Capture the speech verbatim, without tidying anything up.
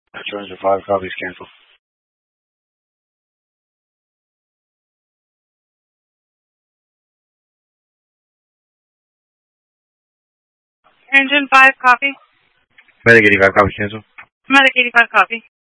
Engine five copies cancel. Engine five copy. Medic eighty-five copy cancel. Medic eighty-five copy.